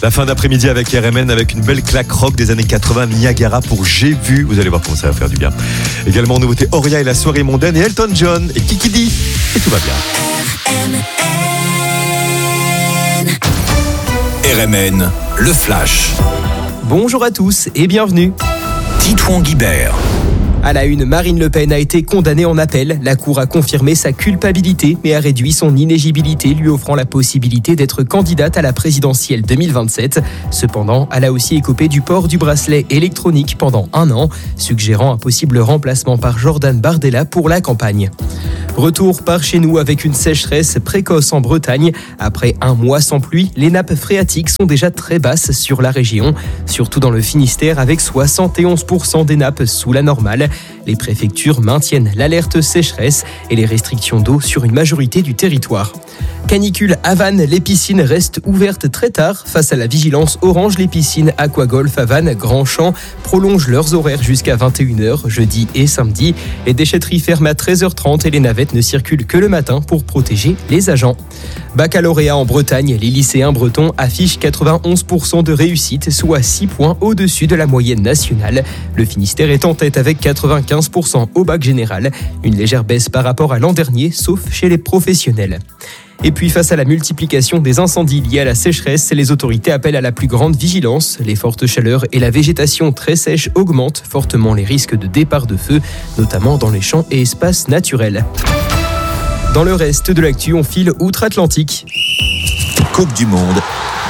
La fin d'après-midi avec RMN, avec une belle claque rock des années 80, Niagara pour J'ai vu. Vous allez voir comment ça va faire du bien. Également en nouveauté, Oria et la soirée mondaine et Elton John et Kiki D. Et tout va bien. RMN, le Flash. Bonjour à tous et bienvenue. Titouan Guibert. À la une, Marine Le Pen a été condamnée en appel. La Cour a confirmé sa culpabilité, mais a réduit son inéligibilité, lui offrant la possibilité d'être candidate à la présidentielle 2027. Cependant, elle a aussi écopé du port du bracelet électronique pendant 1 an, suggérant un possible remplacement par Jordan Bardella pour la campagne. Retour par chez nous avec une sécheresse précoce en Bretagne. Après 1 mois sans pluie, les nappes phréatiques sont déjà très basses sur la région, surtout dans le Finistère avec 71% des nappes sous la normale. Les préfectures maintiennent l'alerte sécheresse et les restrictions d'eau sur une majorité du territoire. Canicule à Vannes, les piscines restent ouvertes très tard. Face à la vigilance orange, les piscines Aquagolf à Vannes, Grand-Champ prolongent leurs horaires jusqu'à 21h jeudi et samedi. Les déchetteries ferment à 13h30 et les navettes ne circulent que le matin pour protéger les agents. Baccalauréat en Bretagne, les lycéens bretons affichent 91% de réussite, soit 6 points au-dessus de la moyenne nationale. Le Finistère est en tête avec 95% au bac général. Une légère baisse par rapport à l'an dernier, sauf chez les professionnels. Et puis face à la multiplication des incendies liés à la sécheresse, les autorités appellent à la plus grande vigilance. Les fortes chaleurs et la végétation très sèche augmentent fortement les risques de départ de feu, notamment dans les champs et espaces naturels. Dans le reste de l'actu, on file outre-Atlantique. Coupe du Monde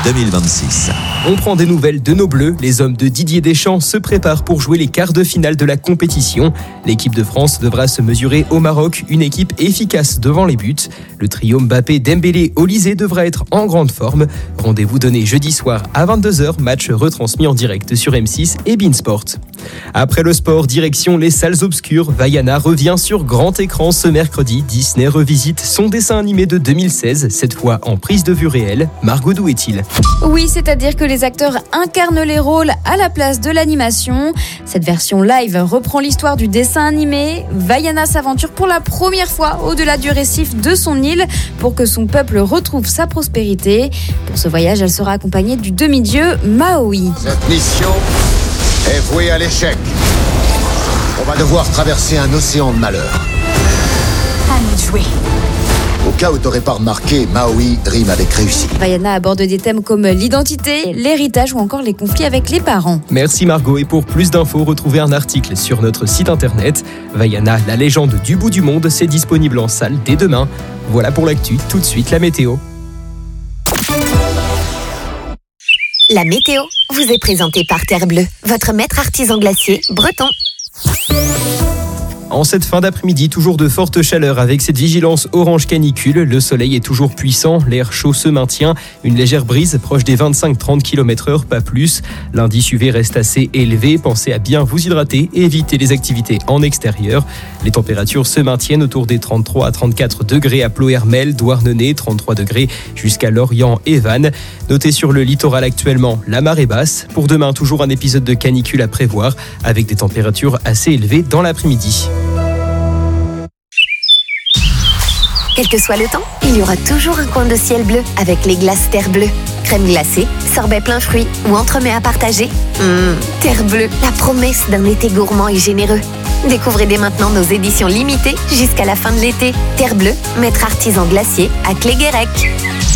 2026. On prend des nouvelles de nos Bleus. Les hommes de Didier Deschamps se préparent pour jouer les quarts de finale de la compétition. L'équipe de France devra se mesurer au Maroc, une équipe efficace devant les buts. Le trio Mbappé, Dembélé, Olysée devra être en grande forme. Rendez-vous donné jeudi soir à 22h, match retransmis en direct sur M6 et beIN Sport. Après le sport, direction les salles obscures. Vaiana revient sur grand écran ce mercredi. Disney revisite son dessin animé de 2016, cette fois en prise de vue réelle. Margot, d'où est-il ? Oui, c'est-à-dire que les acteurs incarnent les rôles à la place de l'animation. Cette version live reprend l'histoire du dessin animé. Vaiana s'aventure pour la première fois au-delà du récif de son île pour que son peuple retrouve sa prospérité. Pour ce voyage, elle sera accompagnée du demi-dieu Maui. Cette mission est vouée à l'échec. On va devoir traverser un océan de malheur. À nous de jouer. Au cas où t'aurais pas remarqué, Maui rime avec réussite. Vaiana aborde des thèmes comme l'identité, l'héritage ou encore les conflits avec les parents. Merci Margot, et pour plus d'infos, retrouvez un article sur notre site internet. Vaiana, la légende du bout du monde, c'est disponible en salle dès demain. Voilà pour l'actu, tout de suite la météo. La météo vous est présentée par Terre Bleue, votre maître artisan glacier breton. En cette fin d'après-midi, toujours de fortes chaleurs avec cette vigilance orange canicule. Le soleil est toujours puissant, l'air chaud se maintient. Une légère brise proche des 25-30 km/h, pas plus. L'indice UV reste assez élevé. Pensez à bien vous hydrater et éviter les activités en extérieur. Les températures se maintiennent autour des 33 à 34 degrés à Ploërmel, Douarnenez, 33 degrés jusqu'à Lorient et Vannes. Notez sur le littoral actuellement la marée basse. Pour demain, toujours un épisode de canicule à prévoir avec des températures assez élevées dans l'après-midi. Quel que soit le temps, il y aura toujours un coin de ciel bleu avec les glaces Terre Bleue. Crème glacée, sorbet plein fruits ou entremets à partager. Terre Bleue, la promesse d'un été gourmand et généreux. Découvrez dès maintenant nos éditions limitées jusqu'à la fin de l'été. Terre Bleue, maître artisan glacier à Cléguérec.